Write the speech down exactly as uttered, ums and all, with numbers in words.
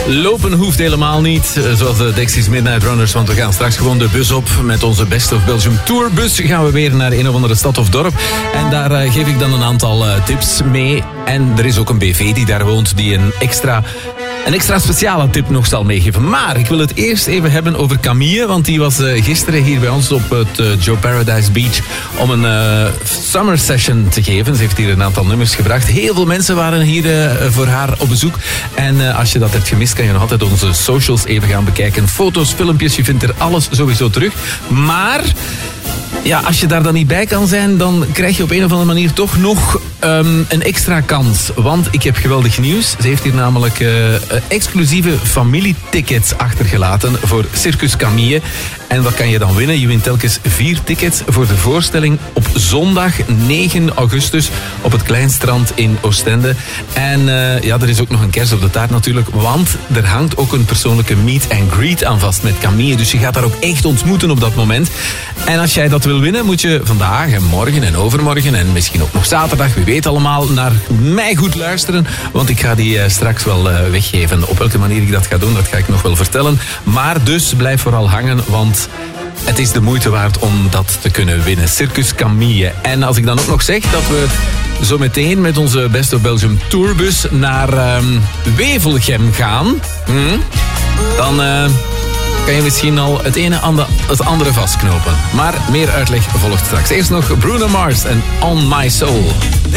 Lopen hoeft helemaal niet, zoals de Dexys Midnight Runners, want we gaan straks gewoon de bus op. Met onze Best of Belgium Tourbus gaan we weer naar een of andere stad of dorp. En daar uh, geef ik dan een aantal uh, tips mee. En er is ook een B V die daar woont, die een extra... Een extra speciale tip nog zal meegeven. Maar ik wil het eerst even hebben over Camille. Want die was uh, gisteren hier bij ons op het uh, Joe Paradise Beach om een uh, summer session te geven. Ze heeft hier een aantal nummers gebracht. Heel veel mensen waren hier uh, voor haar op bezoek. En uh, als je dat hebt gemist, kan je nog altijd onze socials even gaan bekijken. Foto's, filmpjes, je vindt er alles sowieso terug. Maar... ja, als je daar dan niet bij kan zijn, dan krijg je op een of andere manier toch nog um, een extra kans. Want ik heb geweldig nieuws. Ze heeft hier namelijk uh, exclusieve familietickets achtergelaten voor Circus Camille. En wat kan je dan winnen? Je wint telkens vier tickets voor de voorstelling op zondag negen augustus op het Kleinstrand in Oostende. En uh, ja, er is ook nog een kers op de taart natuurlijk, want er hangt ook een persoonlijke meet and greet aan vast met Camille. Dus je gaat haar ook echt ontmoeten op dat moment. En als jij dat wil winnen, moet je vandaag en morgen en overmorgen en misschien ook nog zaterdag, wie weet allemaal, naar mij goed luisteren. Want ik ga die uh, straks wel uh, weggeven. Op welke manier ik dat ga doen, dat ga ik nog wel vertellen. Maar dus blijf vooral hangen, want het is de moeite waard om dat te kunnen winnen. Circus Camille. En als ik dan ook nog zeg dat we zo meteen met onze Best of Belgium Tourbus naar um, Wevelgem gaan, hmm, dan... Uh, kan je misschien al het ene aan het andere vastknopen. Maar meer uitleg volgt straks. Eerst nog Bruno Mars en On My Soul.